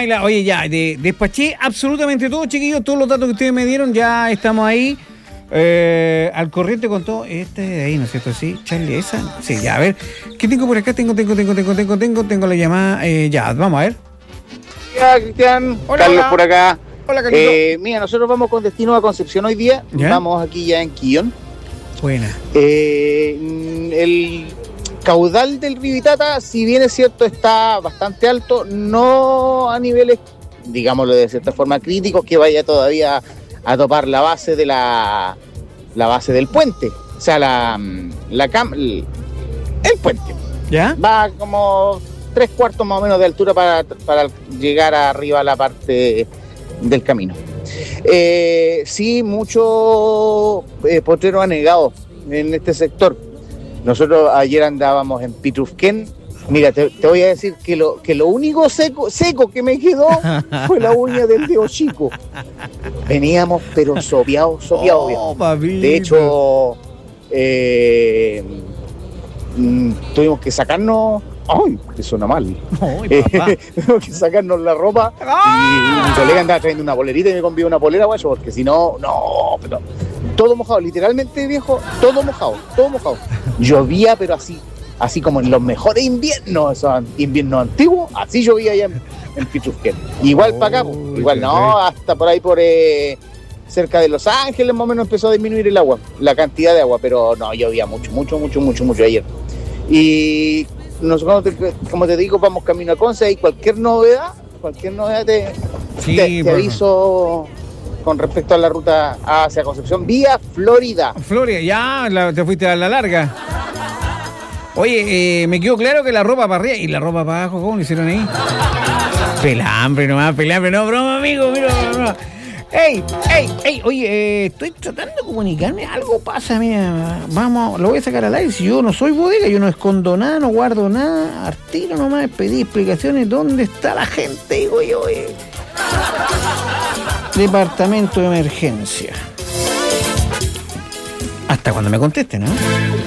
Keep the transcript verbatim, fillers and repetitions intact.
Maila. Oye, ya, de, despaché absolutamente todo, chiquillos, todos los datos que ustedes me dieron, ya estamos ahí. Eh, al corriente con todo. Este de ahí, ¿no es cierto? Sí, Charlie, esa. Sí, ya, a ver. ¿Qué tengo por acá? Tengo, tengo, tengo, tengo, tengo, tengo, tengo la llamada. Eh, ya, vamos a ver. Hola, Cristian. Hola, Carlos hola. por acá. Hola, Carlito. Eh, mira, nosotros vamos con destino a Concepción hoy día. ¿Ya? Vamos aquí ya en Quillón. Buena. Eh, el caudal del río Itata, si bien es cierto, está bastante alto, no a niveles, digámoslo de cierta forma, críticos, que vaya todavía a topar la base de la, la base del puente. O sea, la, la cam, el, el puente. ¿Ya? Va como tres cuartos más o menos de altura para, para llegar arriba a la parte del camino. Eh, sí, mucho eh, potrero anegado en este sector. Nosotros ayer andábamos en Pitrufquén. Mira, te, te voy a decir que lo, que lo único seco, seco que me quedó fue la uña del dedo chico. Veníamos pero sopeados, sopeados. Oh, papito. De hecho, eh, mm, tuvimos que sacarnos... ¡Ay! Que suena mal. Ay, papá. Eh, tuvimos que sacarnos la ropa y mi colega andaba trayendo una polerita y me convidó una polera, guacho, porque si no, no, pero todo mojado, literalmente, viejo, todo mojado, todo mojado. Llovía, pero así, así como en los mejores inviernos, esos inviernos antiguos, así llovía allá en, en Pitrufquén. Igual para acá, Oh, igual no, hasta por ahí por eh, cerca de Los Ángeles más o menos empezó a disminuir el agua, la cantidad de agua, pero no, llovía mucho, mucho, mucho, mucho, mucho ayer. Y nosotros, como te digo, vamos camino a Conce y cualquier novedad, cualquier novedad te, Sí, te, te por aviso con respecto a la ruta hacia Concepción, vía Florida. Floria, ya la- te fuiste a la larga. Oye, eh, me quedó claro que la ropa para arriba y la ropa para abajo, ¿cómo lo hicieron ahí? Pelambre nomás, pelambre, no, broma, amigo, mira, broma. ¡Ey, ey, ey! Oye, eh, estoy tratando de comunicarme, algo pasa, mira, vamos, lo voy a sacar al aire, si yo no soy bodega, yo no escondo nada, no guardo nada, al tiro nomás, pedí explicaciones, ¿dónde está la gente? Digo yo, eh. Departamento de emergencia. Hasta cuando me conteste, ¿no?